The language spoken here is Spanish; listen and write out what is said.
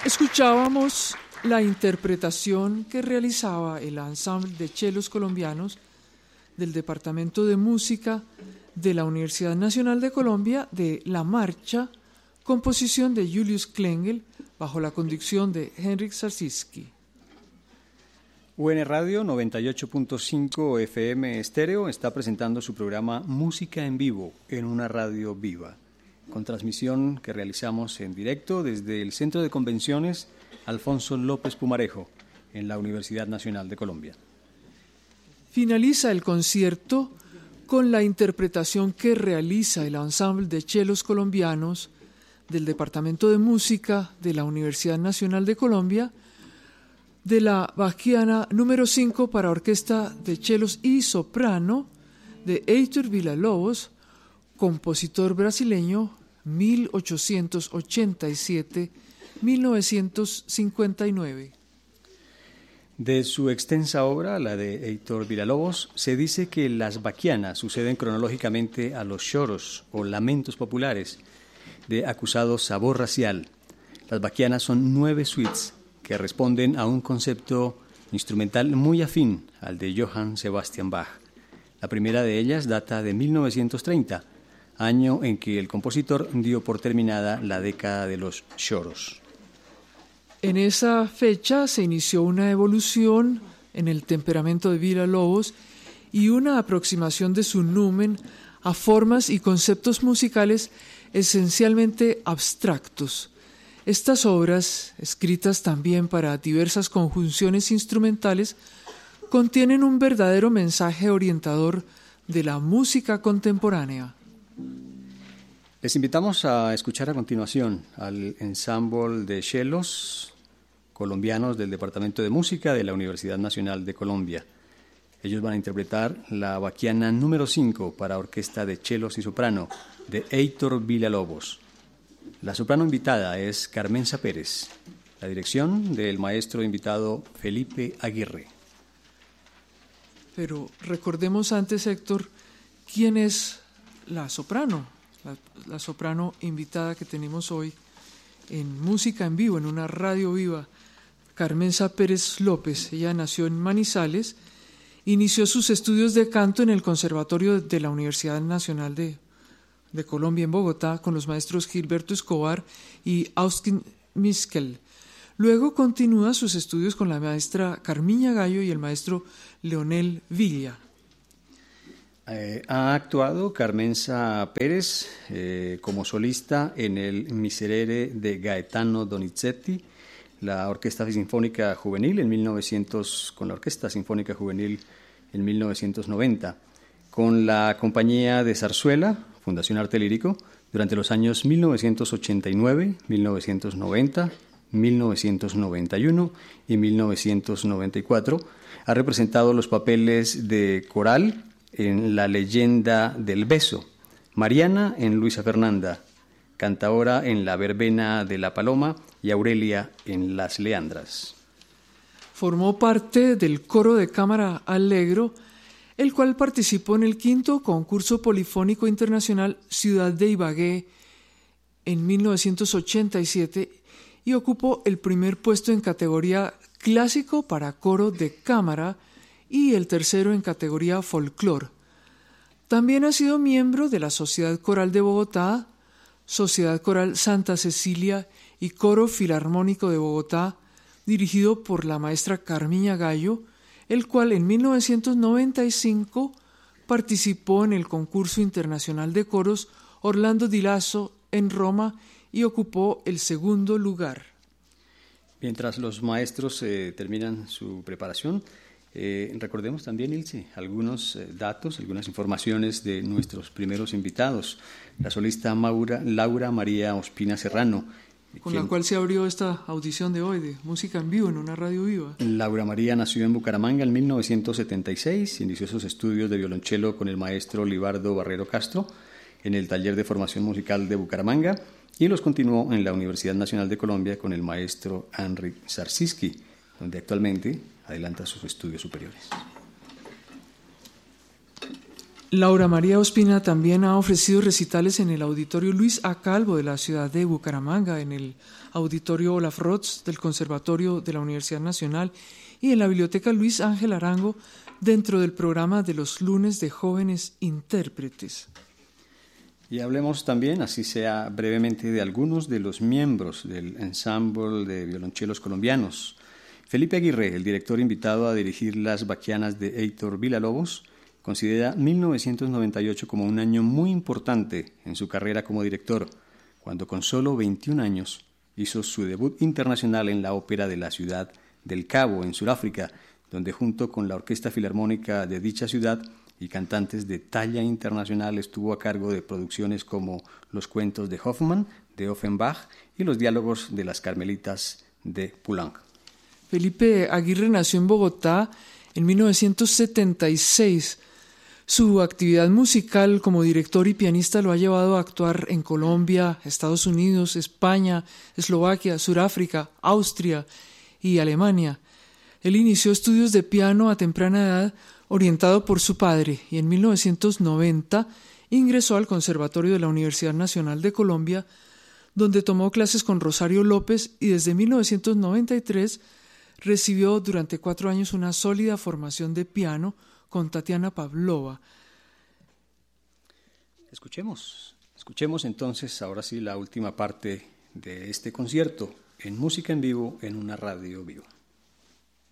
Escuchábamos la interpretación que realizaba el ensamble de chelos colombianos del Departamento de Música de la Universidad Nacional de Colombia de La Marcha, composición de Julius Klengel, bajo la conducción de Henryk Sarsiski. UN Radio 98.5 FM estéreo está presentando su programa Música en Vivo en una radio viva, con transmisión que realizamos en directo desde el Centro de Convenciones Alfonso López Pumarejo, en la Universidad Nacional de Colombia. Finaliza el concierto con la interpretación que realiza el ensamble de chelos colombianos del Departamento de Música de la Universidad Nacional de Colombia de la Bachiana número 5 para orquesta de chelos y soprano de Heitor Villa-Lobos, compositor brasileño, 1887-1959. De su extensa obra, la de Heitor Villa-Lobos, se dice que las bachianas suceden cronológicamente a los choros o lamentos populares de acusado sabor racial. Las bachianas son 9 suites que responden a un concepto instrumental muy afín al de Johann Sebastian Bach. La primera de ellas data de 1930, año en que el compositor dio por terminada la década de los choros. En esa fecha se inició una evolución en el temperamento de Villa-Lobos y una aproximación de su numen a formas y conceptos musicales esencialmente abstractos. Estas obras, escritas también para diversas conjunciones instrumentales, contienen un verdadero mensaje orientador de la música contemporánea. Les invitamos a escuchar a continuación al ensamble de chelos colombianos del Departamento de Música de la Universidad Nacional de Colombia. Ellos van a interpretar la Bachiana número 5 para orquesta de chelos y soprano de Heitor Villa-Lobos. La soprano invitada es Carmenza Pérez. La dirección del maestro invitado Felipe Aguirre. Pero recordemos antes, Héctor, ¿quién es la soprano? La soprano invitada que tenemos hoy en Música en Vivo, en una radio viva. Carmenza Pérez López. Ella nació en Manizales, inició sus estudios de canto en el Conservatorio de la Universidad Nacional de Colombia en Bogotá con los maestros Gilberto Escobar y Austin Miskel. Luego continúa sus estudios con la maestra Carmiña Gallo y el maestro Leonel Villa. Ha actuado Carmenza Pérez como solista en el Miserere de Gaetano Donizetti, la Orquesta Sinfónica Juvenil con la Orquesta Sinfónica Juvenil en 1990, con la Compañía de Zarzuela, Fundación Arte Lírico, durante los años 1989, 1990, 1991 y 1994. Ha representado los papeles de coral en La Leyenda del Beso, Mariana en Luisa Fernanda, cantaora en La Verbena de la Paloma y Aurelia en Las Leandras. Formó parte del coro de cámara Allegro, el cual participó en el 5º concurso polifónico internacional Ciudad de Ibagué en 1987 y ocupó el primer puesto en categoría clásico para coro de cámara y el tercero en categoría folclor. También ha sido miembro de la Sociedad Coral de Bogotá, Sociedad Coral Santa Cecilia y Coro Filarmónico de Bogotá, dirigido por la maestra Carmiña Gallo, el cual en 1995 participó en el concurso internacional de coros Orlando Di Lasso en Roma y ocupó el 2º lugar. Mientras los maestros terminan su preparación, recordemos también, Ilse, algunos datos, algunas informaciones de nuestros primeros invitados. La solista Laura María Ospina Serrano, con la cual se abrió esta audición de hoy de Música en Vivo en una radio viva. Laura María nació en Bucaramanga en 1976, inició sus estudios de violonchelo con el maestro Libardo Barrero Castro en el Taller de Formación Musical de Bucaramanga y los continuó en la Universidad Nacional de Colombia con el maestro Henryk Sarsiski, donde actualmente adelanta sus estudios superiores. Laura María Ospina también ha ofrecido recitales en el Auditorio Luis A. Calvo de la ciudad de Bucaramanga, en el Auditorio Olaf Rotz del Conservatorio de la Universidad Nacional y en la Biblioteca Luis Ángel Arango, dentro del programa de los lunes de jóvenes intérpretes. Y hablemos también, así sea brevemente, de algunos de los miembros del ensamble de violonchelos colombianos. Felipe Aguirre, el director invitado a dirigir las baquianas de Heitor Villa-Lobos, considera 1998 como un año muy importante en su carrera como director, cuando con solo 21 años hizo su debut internacional en la Ópera de la Ciudad del Cabo, en Sudáfrica, donde junto con la Orquesta Filarmónica de dicha ciudad y cantantes de talla internacional estuvo a cargo de producciones como Los cuentos de Hoffmann, de Offenbach y Los diálogos de las Carmelitas de Poulenc. Felipe Aguirre nació en Bogotá en 1976. Su actividad musical como director y pianista lo ha llevado a actuar en Colombia, Estados Unidos, España, Eslovaquia, Sudáfrica, Austria y Alemania. Él inició estudios de piano a temprana edad, orientado por su padre, y en 1990 ingresó al Conservatorio de la Universidad Nacional de Colombia, donde tomó clases con Rosario López y desde 1993 recibió durante 4 años una sólida formación de piano con Tatiana Pavlova. Escuchemos entonces ahora sí la última parte de este concierto en música en vivo en una radio viva.